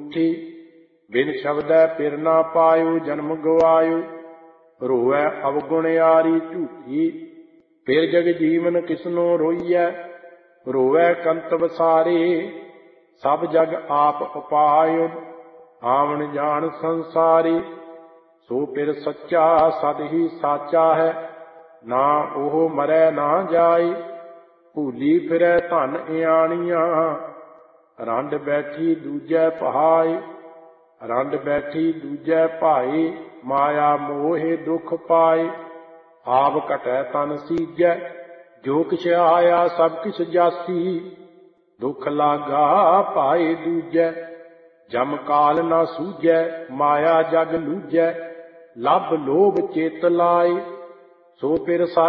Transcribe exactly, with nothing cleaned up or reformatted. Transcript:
ਝੂਠੀ। ਬਿਨ ਸ਼ਬਦੈ ਪਿਰ ਨਾ ਪਾਇਓ ਜਨਮ ਗਵਾਇਓ, ਰੋਵੈ ਅਵਗੁਣਿਆਰੀ ਝੂਠੀ। ਫਿਰ ਜਗ ਜੀਵਨ ਕਿਸਨੋ ਰੋਈਐ, ਰੋਵੈ ਕੰਤ ਵਸਾਰੇ। ਸਭ ਜਗ ਆਪ ਉਪਾਇਓ, ਆਵਣ ਜਾਣ ਸੰਸਾਰੇ। ਸੋ ਪਿਰ ਸੱਚਾ ਸਦ ਹੀ ਸਾਚਾ ਹੈ, ਨਾ ਉਹ ਮਰੈ ਨਾ ਜਾਏ। ਭੂਲੀ ਫਿਰੈ ਧਨ ਇਆਣੀਆਂ, ਰੰਡ ਬੈਠੀ ਦੂਜੈ ਪਹਾਏ। ਰੰਡ ਬੈਠੀ ਦੂਜੈ ਭਾਏ, ਮਾਇਆ ਮੋਹਿ ਦੁਖ ਪਾਏ। ਆਪ ਘਟੈ ਤਨ ਸੀਜੈ, ਜੋ ਕਿਛ ਆਇਆ ਸਭ ਕਿਛ ਜਾਸੀ। ਦੁਖ ਲਾਗਾ ਪਾਏ ਦੂਜੈ, ਜਮ ਕਾਲ ਨਾ ਸੂਝੈ। ਮਾਇਆ ਜਗ ਲੂਝੈ, ਲੱਭ ਲੋਭ ਚਿਤ ਲਾਏ। ਸੋ ਪਿਰ